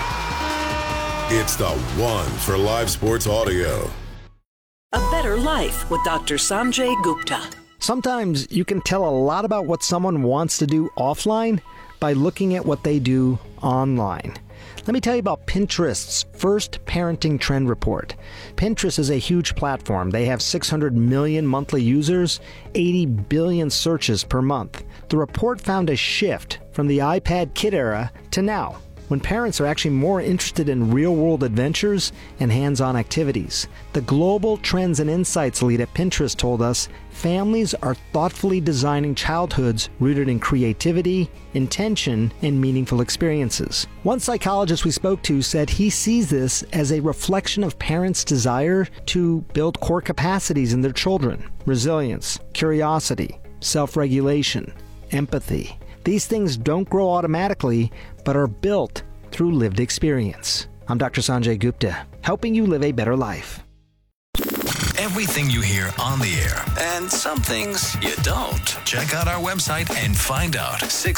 Yeah! It's the one for live sports audio. A Better Life with Dr. Sanjay Gupta. Sometimes you can tell a lot about what someone wants to do offline by looking at what they do online. Let me tell you about Pinterest's first parenting trend report. Pinterest is a huge platform. They have 600 million monthly users, 80 billion searches per month. The report found a shift from the iPad kid era to now, when parents are actually more interested in real-world adventures and hands-on activities. The Global Trends and Insights lead at Pinterest told us families are thoughtfully designing childhoods rooted in creativity, intention, and meaningful experiences. One psychologist we spoke to said he sees this as a reflection of parents' desire to build core capacities in their children: resilience, curiosity, self-regulation, empathy. These things don't grow automatically, but are built through lived experience. I'm Dr. Sanjay Gupta, helping you live a better life. Everything you hear on the air, and some things you don't. Check out our website and find out.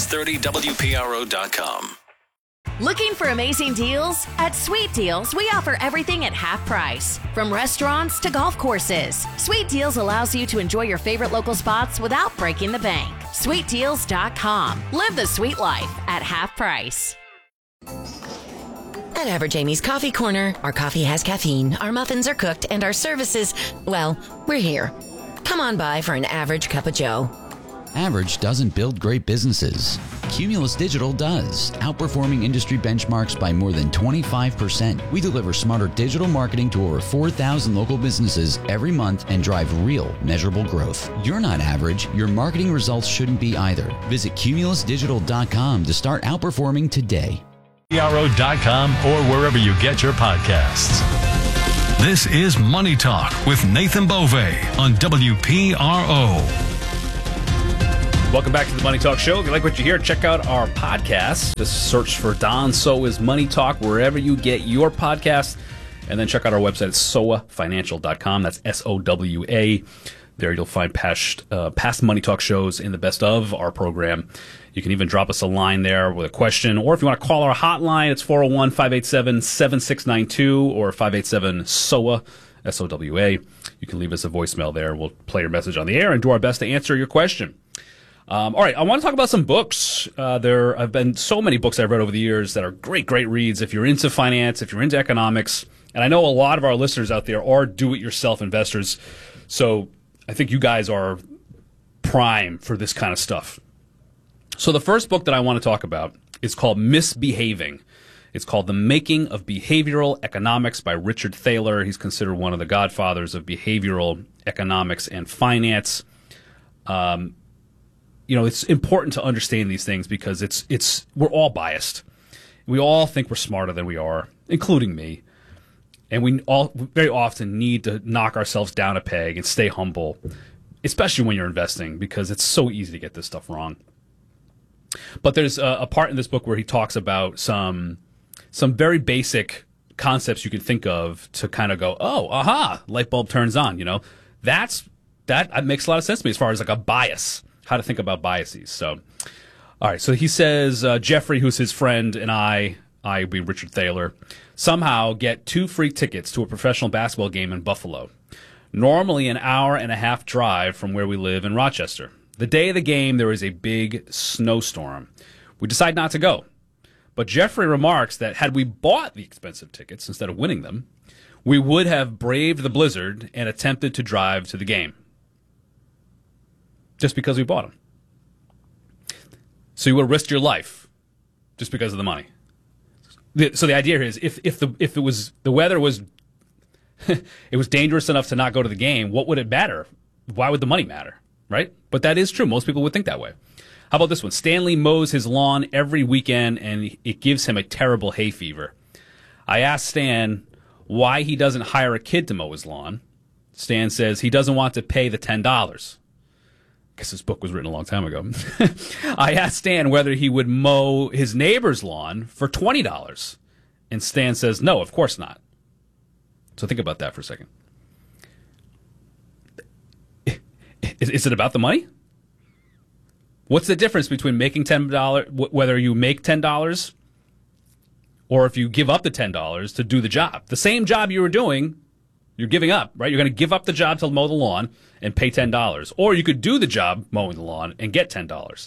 630WPRO.com. Looking for amazing deals? At Sweet Deals, we offer everything at half price. From restaurants to golf courses, Sweet Deals allows you to enjoy your favorite local spots without breaking the bank. SweetDeals.com. Live the sweet life at half price. At Average Amy's Coffee Corner, our coffee has caffeine, our muffins are cooked, and our services, well, we're here. Come on by for an average cup of joe. Average doesn't build great businesses. Cumulus Digital does, outperforming industry benchmarks by more than 25%. We deliver smarter digital marketing to over 4,000 local businesses every month and drive real, measurable growth. You're not average. Your marketing results shouldn't be either. Visit cumulusdigital.com to start outperforming today. PRO.com or wherever you get your podcasts. This is Money Talk with Nathan Bove on WPRO. Welcome back to the Money Talk Show. If you like what you hear, check out our podcast. Just search for Don So Is Money Talk wherever you get your podcast. And then check out our website at SOWAfinancial.com. That's SOWA. There you'll find past Money Talk shows in the best of our program. You can even drop us a line there with a question. Or if you want to call our hotline, it's 401-587-7692 or 587-SOWA, SOWA. You can leave us a voicemail there. We'll play your message on the air and do our best to answer your question. All right, I want to talk about some books. There have been so many books I've read over the years that are great reads if you're into finance, if you're into economics. And I know a lot of our listeners out there are do-it-yourself investors. So I think you guys are prime for this kind of stuff. So the first book that I want to talk about is called Misbehaving. It's called The Making of Behavioral Economics by Richard Thaler. He's considered one of the godfathers of behavioral economics and finance. It's important to understand these things because we're all biased. We all think we're smarter than we are, including me. And we all very often need to knock ourselves down a peg and stay humble, especially when you're investing, because it's so easy to get this stuff wrong. But there's a part in this book where he talks about some very basic concepts you can think of to kind of go, oh, aha, light bulb turns on. That makes a lot of sense to me as far as like a bias, how to think about biases. So, all right. So he says Jeffrey, who's his friend, and I be Richard Thaler, somehow get 2 free tickets to a professional basketball game in Buffalo. Normally an hour and a half drive from where we live in Rochester. The day of the game, there is a big snowstorm. We decide not to go. But Jeffrey remarks that had we bought the expensive tickets instead of winning them, we would have braved the blizzard and attempted to drive to the game. Just because we bought them. So you would have risked your life just because of the money. So the idea here is if it was the weather was it was dangerous enough to not go to the game, what would it matter? Why would the money matter? Right? But that is true. Most people would think that way. How about this one? Stanley mows his lawn every weekend, and it gives him a terrible hay fever. I asked Stan why he doesn't hire a kid to mow his lawn. Stan says he doesn't want to pay the $10. I guess this book was written a long time ago. I asked Stan whether he would mow his neighbor's lawn for $20. And Stan says, no, of course not. So think about that for a second. Is it about the money? What's the difference between making $10, whether you make $10 or if you give up the $10 to do the job? The same job you were doing, you're giving up, right? You're going to give up the job to mow the lawn and pay $10. Or you could do the job mowing the lawn and get $10.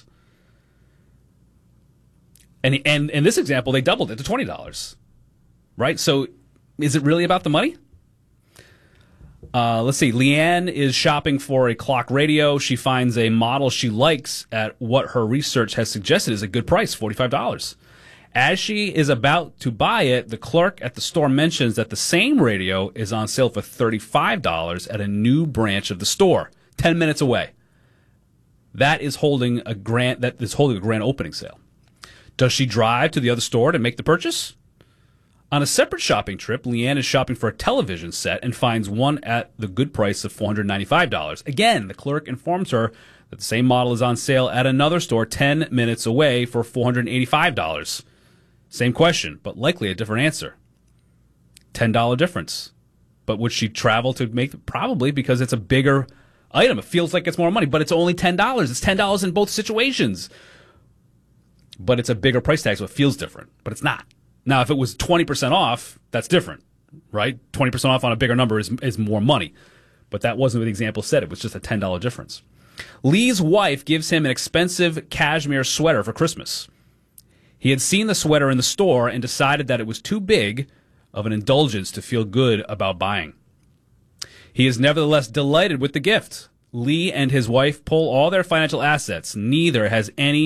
And in this example, they doubled it to $20, right? So is it really about the money? Let's see. Leanne is shopping for a clock radio. She finds a model she likes at what her research has suggested is a good price, $45. As she is about to buy it, the clerk at the store mentions that the same radio is on sale for $35 at a new branch of the store, 10 minutes away. That is holding a grand opening sale. Does she drive to the other store to make the purchase? On a separate shopping trip, Leanne is shopping for a television set and finds one at the good price of $495. Again, the clerk informs her that the same model is on sale at another store 10 minutes away for $485. Same question, but likely a different answer. $10 difference. But would she travel to make? Probably, because it's a bigger item. It feels like it's more money, but it's only $10. It's $10 in both situations. But it's a bigger price tag, so it feels different. But it's not. Now, if it was 20% off, that's different, right? 20% off on a bigger number is more money. But that wasn't what the example said. It was just a $10 difference. Lee's wife gives him an expensive cashmere sweater for Christmas. He had seen the sweater in the store and decided that it was too big of an indulgence to feel good about buying. He is nevertheless delighted with the gift. Lee and his wife pull all their financial assets. Neither has any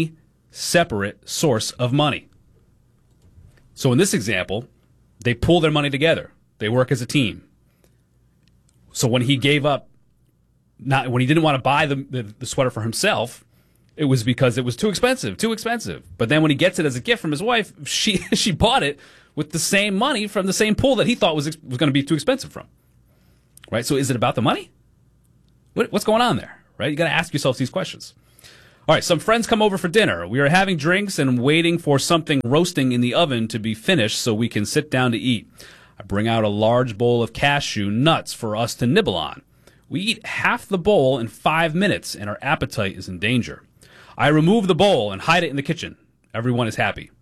separate source of money. So in this example, they pull their money together. They work as a team. So when he gave up, when he didn't want to buy the sweater for himself, it was because it was too expensive. But then when he gets it as a gift from his wife, she bought it with the same money from the same pool that he thought was going to be too expensive from. Right? So is it about the money? What's going on there? Right? You got to ask yourself these questions. All right, some friends come over for dinner. We are having drinks and waiting for something roasting in the oven to be finished so we can sit down to eat. I bring out a large bowl of cashew nuts for us to nibble on. We eat half the bowl in 5 minutes, and our appetite is in danger. I remove the bowl and hide it in the kitchen. Everyone is happy.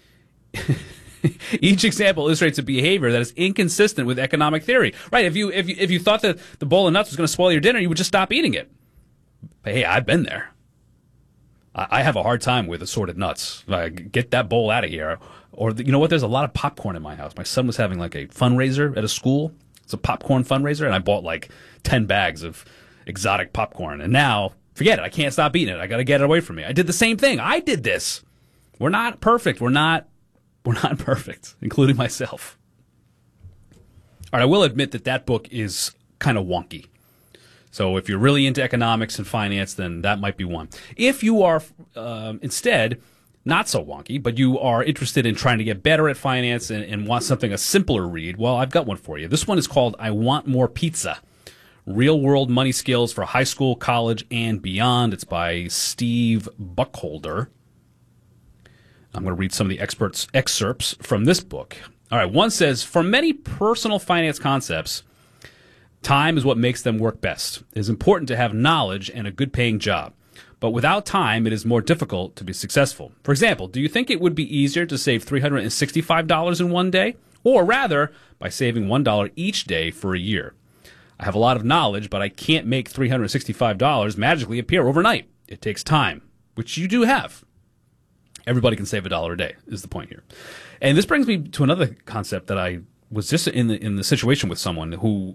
Each example illustrates a behavior that is inconsistent with economic theory. Right? If you thought that the bowl of nuts was going to spoil your dinner, you would just stop eating it. But hey, I've been there. I have a hard time with assorted nuts. Get that bowl out of here. Or, you know what? There's a lot of popcorn in my house. My son was having like a fundraiser at a school. It's a popcorn fundraiser, and I bought like 10 bags of exotic popcorn. And now, forget it. I can't stop eating it. I got to get it away from me. I did the same thing. I did this. We're not perfect. We're not perfect, including myself. All right, I will admit that book is kind of wonky. So if you're really into economics and finance, then that might be one. If you are instead not so wonky, but you are interested in trying to get better at finance and want something a simpler read, well, I've got one for you. This one is called I Want More Pizza: Real-World Money Skills for High School, College, and Beyond. It's by Steve Buckholder. I'm going to read some of the excerpts from this book. All right, one says, for many personal finance concepts, time is what makes them work best. It is important to have knowledge and a good-paying job. But without time, it is more difficult to be successful. For example, do you think it would be easier to save $365 in one day? Or rather, by saving $1 each day for a year? I have a lot of knowledge, but I can't make $365 magically appear overnight. It takes time, which you do have. Everybody can save $1 a day, is the point here. And this brings me to another concept that I was just in the situation with someone who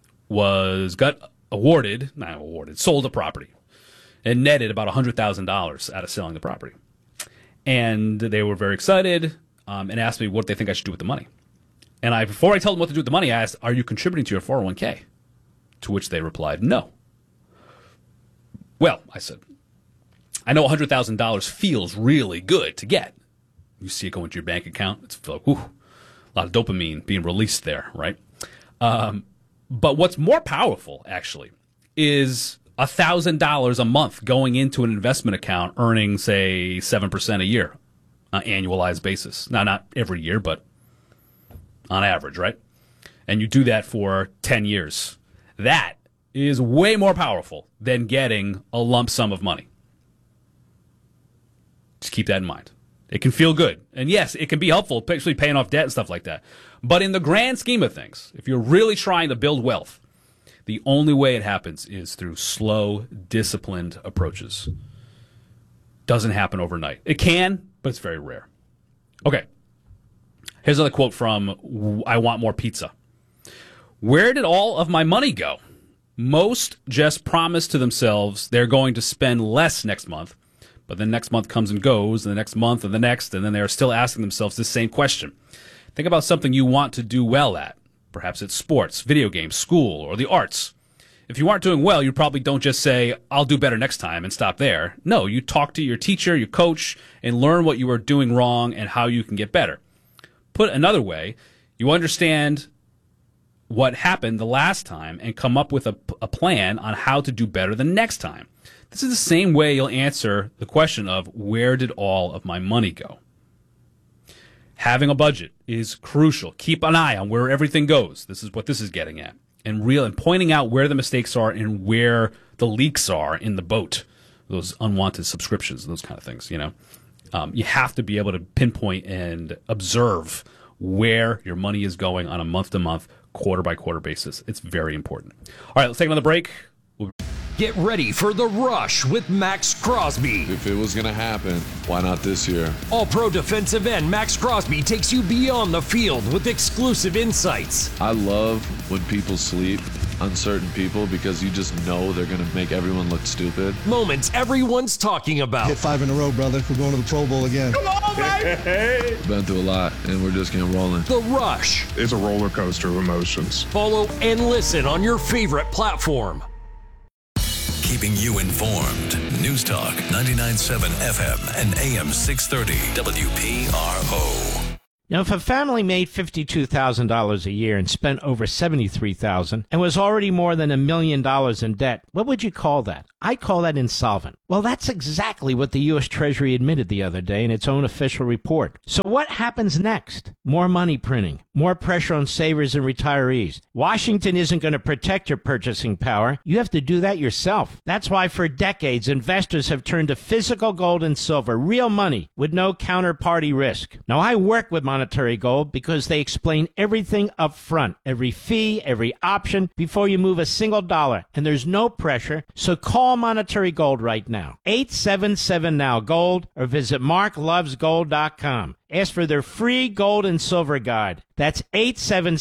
sold a property and netted about $100,000 out of selling the property. And they were very excited and asked me what they think I should do with the money. And before I told them what to do with the money, I asked, are you contributing to your 401k? To which they replied, no. Well, I said, I know $100,000 feels really good to get. You see it go into your bank account. It's like, whew, a lot of dopamine being released there, right? But what's more powerful, actually, is $1,000 a month going into an investment account earning, say, 7% a year on an annualized basis. Now, not every year, but on average, right? And you do that for 10 years. That is way more powerful than getting a lump sum of money. Just keep that in mind. It can feel good. And yes, it can be helpful, especially paying off debt and stuff like that. But in the grand scheme of things, if you're really trying to build wealth, the only way it happens is through slow, disciplined approaches. Doesn't happen overnight. It can, but it's very rare. Okay. Here's another quote from I Want More Pizza. Where did all of my money go? Most just promise to themselves they're going to spend less next month. But then next month comes and goes, and the next month and the next, and then they're still asking themselves this same question. Think about something you want to do well at. Perhaps it's sports, video games, school, or the arts. If you aren't doing well, you probably don't just say, I'll do better next time and stop there. No, you talk to your teacher, your coach, and learn what you are doing wrong and how you can get better. Put another way, you understand what happened the last time and come up with a plan on how to do better the next time. This is the same way you'll answer the question of where did all of my money go? Having a budget is crucial. Keep an eye on where everything goes. This is what this is getting at. And pointing out where the mistakes are and where the leaks are in the boat. Those unwanted subscriptions, those kind of things, you know. You have to be able to pinpoint and observe where your money is going on a month-to-month, quarter-by-quarter basis. It's very important. All right, let's take another break. Get ready for The Rush with Max Crosby. If it was going to happen, why not this year? All-Pro defensive end Max Crosby takes you beyond the field with exclusive insights. I love when people sleep uncertain people because you just know they're going to make everyone look stupid. Moments everyone's talking about. Hit 5 in a row, brother. We're going to the Pro Bowl again. Come on, baby! Been through a lot, and we're just getting rolling. The Rush. It's a roller coaster of emotions. Follow and listen on your favorite platform. Keeping you informed. News Talk 99.7 FM and AM 630 WPRO. Now, if a family made $52,000 a year and spent over $73,000 and was already more than $1 million in debt, what would you call that? I call that insolvent. Well, that's exactly what the U.S. Treasury admitted the other day in its own official report. So what happens next? More money printing, more pressure on savers and retirees. Washington isn't going to protect your purchasing power. You have to do that yourself. That's why for decades, investors have turned to physical gold and silver, real money with no counterparty risk. Now, I work with Monetary Gold because they explain everything up front, every fee, every option, before you move a single dollar. And there's no pressure, so call Monetary Gold right now. 877-NOW-GOLD or visit marklovesgold.com. Ask for their free gold and silver guide. That's 877